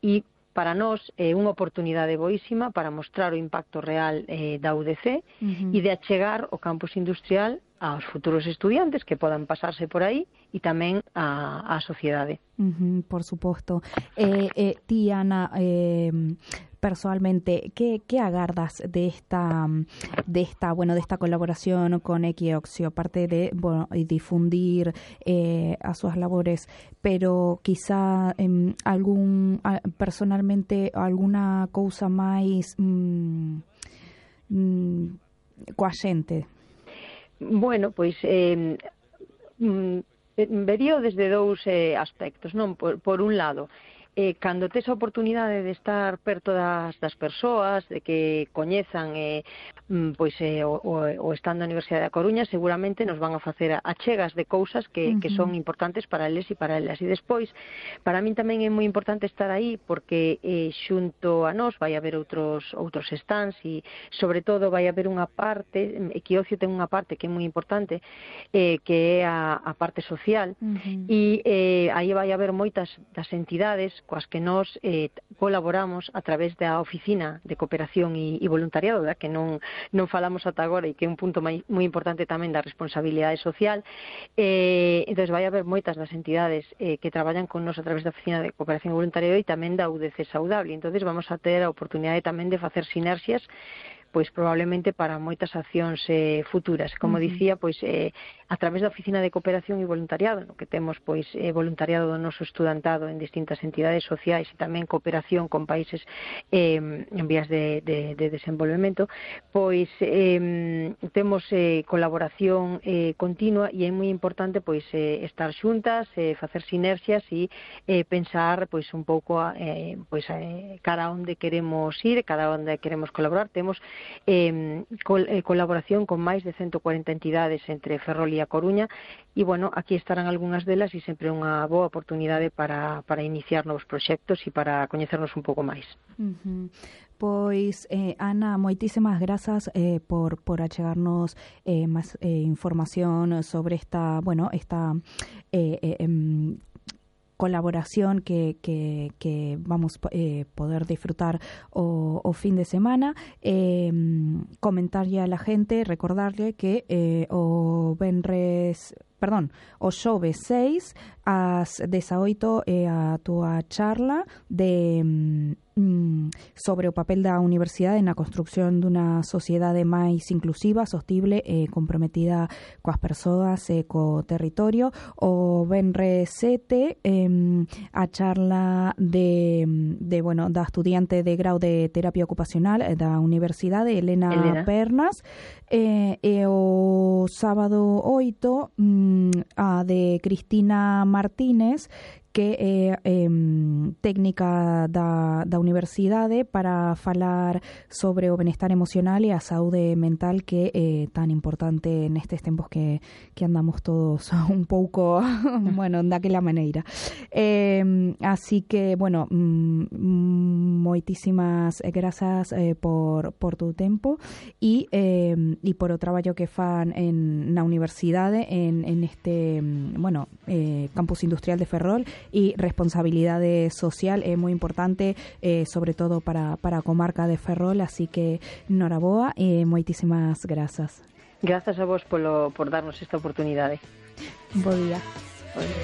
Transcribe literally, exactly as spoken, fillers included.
e para nós é unha oportunidade boísima para mostrar o impacto real eh, da U D C uh-huh. e de achegar o campus industrial aos futuros estudiantes que podan pasarse por aí e tamén á, á sociedade. Uh-huh, por suposto. Eh, eh, ti, Ana, eh, personalmente, ¿qué, qué agardas de esta, de esta, bueno, de esta colaboración con Equioxio, aparte de, bueno, difundir eh, a sus labores, pero quizá eh, algún, personalmente, alguna cousa máis mm, mm, coa xente? Bueno, pois eh, mm, verío desde dous eh, aspectos, non? Por, por un lado, eh, cando tes a oportunidade de estar perto das, das persoas, de que coñezan eh, pois, eh, o, o estando na Universidade da Coruña, seguramente nos van a facer achegas de cousas que, uh-huh. que son importantes para eles e para elas. E despois, para min tamén é moi importante estar aí porque eh, xunto a nós vai haber outros outros stands e, sobre todo, vai haber unha parte, Equioxio ten unha parte que é moi importante, eh, que é a, a parte social, uh-huh. e eh, aí vai haber moitas das entidades coas que nós eh, colaboramos a través da Oficina de Cooperación e, e Voluntariado, da que non, non falamos ata agora e que é un punto moi, moi importante tamén da responsabilidade social. Eh, entón, vai haber moitas das entidades eh, que traballan con nós a través da Oficina de Cooperación e Voluntariado e tamén da U D C Saudable. Entón, vamos a ter a oportunidade tamén de facer sinerxias pois probablemente para moitas accións eh, futuras. Como uh-huh. dicía, pois eh, a través da Oficina de Cooperación e Voluntariado, no que temos pois eh, voluntariado do noso estudantado en distintas entidades sociais e tamén cooperación con países eh, en vías de, de, de desenvolvemento, pois eh, temos eh, colaboración eh, continua e é moi importante pois eh, estar xuntas, eh, facer sinerxias e eh, pensar pois un pouco eh, pois eh, cara onde queremos ir, cara onde queremos colaborar. Temos Eh, col, eh, colaboración con máis de ciento cuarenta entidades entre Ferrol e A Coruña e, bueno, aquí estarán algunhas delas e sempre unha boa oportunidade para, para iniciar novos proxectos e para coñecernos un pouco máis. Uh-huh. Pois, eh, Ana, moitísimas grazas eh, por, por achegarnos eh, máis eh, información sobre esta, bueno, esta eh, eh, eh, colaboración que, que, que vamos a eh, poder disfrutar o, o fin de semana. Eh, comentarle a la gente, recordarle que eh, o venres, perdón, o xoves seis ás dezaoito é a túa charla de mm, sobre o papel da universidade na construción dunha sociedade máis inclusiva, sostible e comprometida coas persoas e co territorio. O venres sete eh, a charla de, de bueno, da estudiante de grau de terapia ocupacional da Universidade, Elena, Elena. Pernas, eh, e o sábado oito mm, a de Cristina Martínez, que é eh, técnica da, da universidade para falar sobre o benestar emocional e a saúde mental que é tan importante nestes tempos que, que andamos todos un pouco, bueno, daquela maneira. Eh, así que, bueno, moitísimas grazas eh, por, por tu tempo e, eh, e por o traballo que fan en, na universidade en, en este, bueno, eh, campus industrial de Ferrol e responsabilidade social é moi importante, eh, sobre todo para, para a comarca de Ferrol, así que noraboa e moitísimas grazas. Grazas a vos polo, por darnos esta oportunidade. Bo día. Bo día.